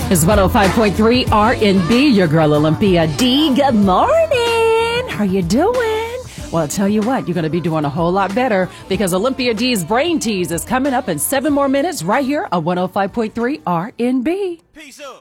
It's 105.3 RNB, your girl Olympia D. Good morning. How you doing? Well, I'll tell you what, you're going to be doing a whole lot better because Olympia D's Brain Tease is coming up in 7 more minutes right here on 105.3 RNB. Peace up.